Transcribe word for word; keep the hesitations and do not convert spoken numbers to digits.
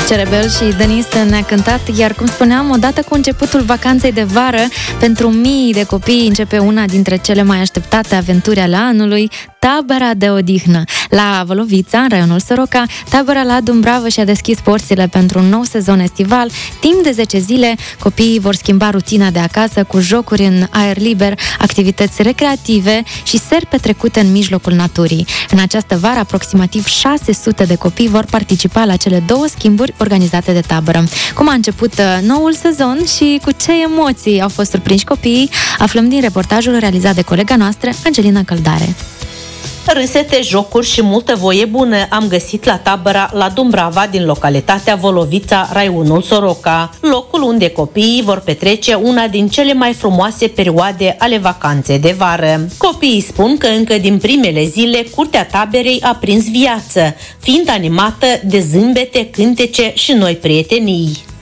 Cerebel și Denis ne-a cântat, iar cum spuneam, odată cu începutul vacanței de vară, pentru mii de copii începe una dintre cele mai așteptate aventuri ale anului, tabăra de odihnă. La Volovița, în raionul Soroca, tabăra la Dumbrava și-a deschis porțile pentru un nou sezon estival. Timp de zece zile, copiii vor schimba rutina de acasă cu jocuri în aer liber, activități recreative și seri petrecute în mijlocul naturii. În această vară, aproximativ șase sute de copii vor participa la cele două schimburi organizate de tabără. Cum a început noul sezon și cu ce emoții au fost surprinși copiii, aflăm din reportajul realizat de colega noastră, Angelina Căldare. Râsete, jocuri și multă voie bună am găsit la tabăra la Dumbrava din localitatea Volovița, raionul Soroca, locul unde copiii vor petrece una din cele mai frumoase perioade ale vacanței de vară. Copiii spun că încă din primele zile curtea taberei a prins viață, fiind animată de zâmbete, cântece și noi prietenii.